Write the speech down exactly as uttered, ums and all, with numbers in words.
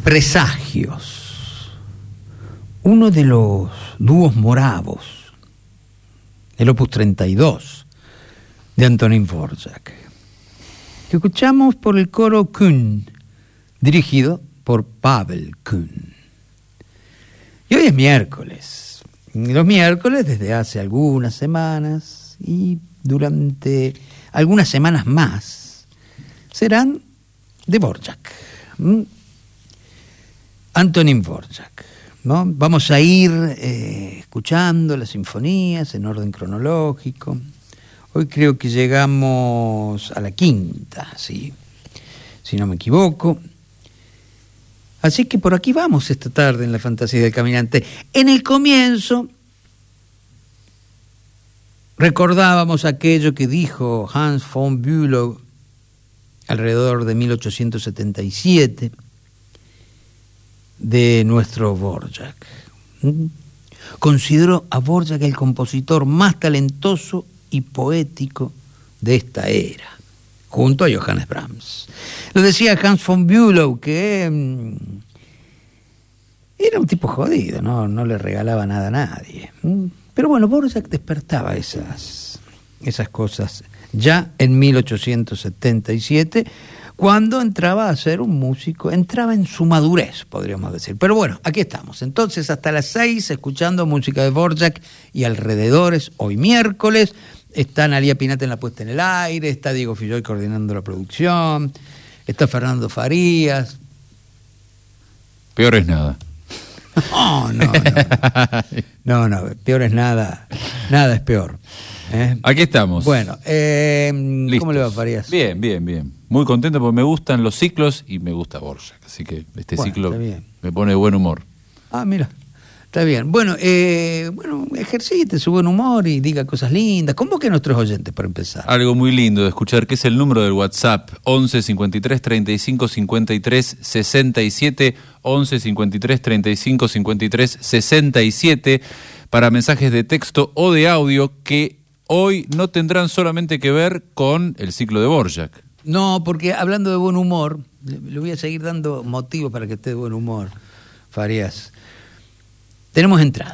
Presagios, uno de los dúos moravos, el opus treinta y dos de Antonín Dvořák, que escuchamos por el coro Kun, dirigido por Pavel Kun. Y hoy es miércoles. Los miércoles, desde hace algunas semanas y durante algunas semanas más, serán de Dvořák. ¿Mm? Antonín Dvořák, ¿no? Vamos a ir eh, escuchando las sinfonías en orden cronológico. Hoy creo que llegamos a la quinta, ¿sí? Si no me equivoco. Así que por aquí vamos esta tarde en La Fantasía del Caminante. En el comienzo recordábamos aquello que dijo Hans von Bülow alrededor de mil ochocientos setenta y siete de nuestro Dvořák. Consideró a Dvořák el compositor más talentoso y poético de esta era, junto a Johannes Brahms. Lo decía Hans von Bülow, que mmm, era un tipo jodido, ¿no? No le regalaba nada a nadie. Pero bueno, Dvořák despertaba esas, esas cosas ya en mil ochocientos setenta y siete, cuando entraba a ser un músico, entraba en su madurez, podríamos decir. Pero bueno, aquí estamos. Entonces, hasta las seis, escuchando música de Dvořák y alrededores, hoy miércoles. Está Analía Pinata en la puesta en el aire, está Diego Filloy coordinando la producción, está Fernando Farías. Peor es nada. No, no, no. No, no, peor es nada. Nada es peor. ¿Eh? Aquí estamos. Bueno, eh, ¿cómo le va, Farías? Bien, bien, bien. Muy contento porque me gustan los ciclos y me gusta Dvořák. Así que este bueno, ciclo me pone de buen humor. Ah, mira. Está bien. Bueno, eh, bueno, ejercite su buen humor y diga cosas lindas. Convoque a nuestros oyentes para empezar. Algo muy lindo de escuchar, que es el número del WhatsApp, once cincuenta y tres treinta y cinco cincuenta y tres sesenta y siete, once cincuenta y tres treinta y cinco cincuenta y tres sesenta y siete, para mensajes de texto o de audio que hoy no tendrán solamente que ver con el ciclo de Dvořák. No, porque hablando de buen humor, le voy a seguir dando motivos para que esté de buen humor, Farías. Tenemos entrada.